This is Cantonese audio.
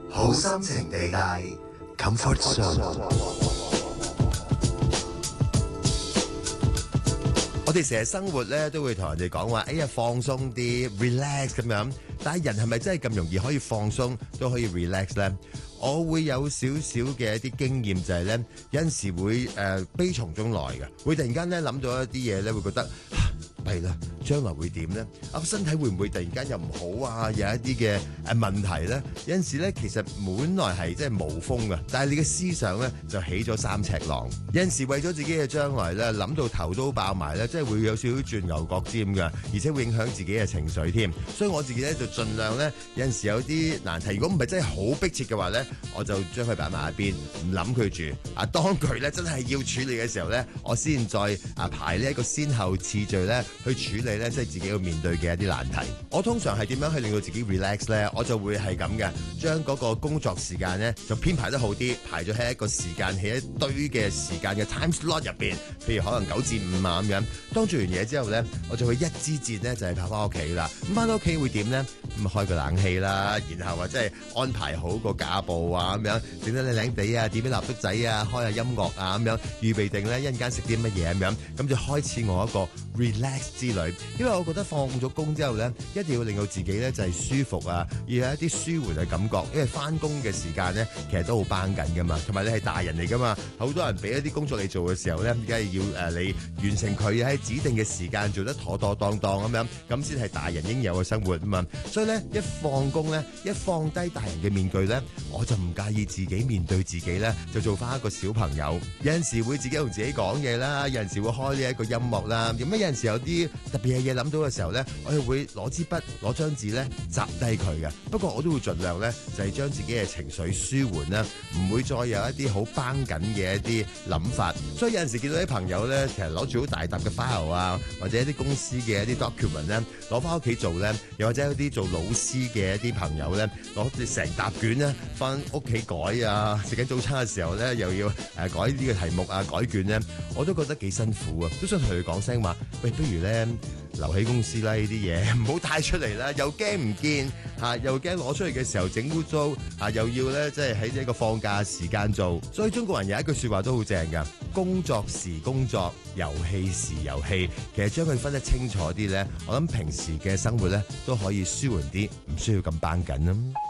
好心情地帶 Comfort Zone。我哋成日生活咧都會同人哋講話，哎呀放鬆啲 relax 咁樣，但係人係咪真係咁容易可以放鬆都可以 relax 咧？我會有少少嘅一啲經驗，就係咧有陣時會悲從中來嘅，會突然間咧諗到一啲嘢咧，會覺得弊啦，將來會點咧？啊身體會唔會突然間又唔好啊？有一啲嘅問題咧，有陣時咧其實本來係即係無風嘅，但係你嘅思想咧就起咗3尺浪。有陣時為咗自己嘅將來咧，諗到頭都爆埋咧，即係會有少少轉牛角尖嘅，而且會影響自己嘅情緒添。所以我自己咧就盡量咧，有陣時有啲難題，如果唔係真係好迫切嘅話咧，我就將佢擺埋一邊，唔諗佢住。啊，當佢咧真係要處理嘅時候咧，我先再排呢一個先後次序咧去處理咧，即係自己要面對嘅一啲難題。我通常係點樣去令到自己 relax 咧？我就會係咁嘅，將嗰個工作時間咧就編排得好啲，排咗喺一個時間喺一堆嘅時間嘅 time slot 入邊，譬如可能9至5啊咁樣。當做完嘢之後咧，我就會一支箭咧就係跑翻屋企啦。咁翻到屋企會點咧？咁開個冷氣啦，然後或者係安排好個架步啊咁樣，整得靚靚地啊，點啲蠟燭仔啊，開下音樂啊咁樣，預備定咧一陣間食啲乜嘢咁樣，咁就開始我一個 relax 之旅。因為我覺得放咗工之後咧，一定要令到自己咧就係舒服啊，要有一啲舒緩嘅感覺。因為翻工嘅時間咧，其實都好繃緊噶嘛，同埋你係大人嚟噶嘛，好多人俾一啲工作你做嘅時候咧，梗係要你完成佢喺指定嘅時間做得妥妥當當咁樣，咁先係大人應有嘅生活啊嘛。所以咧一放工咧，一放低大人嘅面具咧，我就唔介意自己面對自己咧，就做翻一個小朋友。有陣時會自己同自己講嘢啦，有陣時會開呢一個音樂啦。咁有陣時有啲特別嘅嘢諗到嘅時候咧，我係會攞支筆攞張紙咧摘低佢嘅。不過我都會盡量咧就係將自己嘅情緒舒緩啦，唔會再有一啲好繃緊嘅一啲諗法。所以有陣時見到啲朋友咧，其實攞住好大沓嘅 file 啊，或者一啲公司嘅一啲 document 咧，攞翻屋企做咧，又或者有啲做老師嘅一啲朋友咧，攞住成沓卷咧翻屋企改啊，食緊早餐嘅時候咧又要改呢個題目啊，改卷咧，我都覺得幾辛苦啊，都想同佢講聲話，喂，不如咧留喺公司啦，呢啲嘢唔好帶出嚟啦，又驚唔見嚇，又驚攞出嚟嘅時候整污糟嚇，又要咧即係喺呢個放假時間做。所以中國人有一句説話都好正㗎，工作時工作，遊戲時遊戲。其實將佢分得清楚啲咧，我諗平時嘅生活咧都可以舒緩啲，唔需要咁繃緊啦。